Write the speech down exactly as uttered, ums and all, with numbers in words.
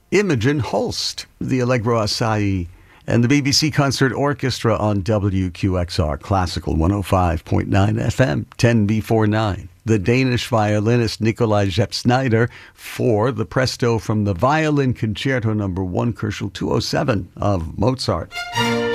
Imogen Holst, the Allegro Assai, and the B B C Concert Orchestra on W Q X R Classical one oh five point nine F M, ten before nine. The Danish violinist Nikolai Jepsnyder for the presto from the Violin Concerto number one, Kerschel two oh seven of Mozart.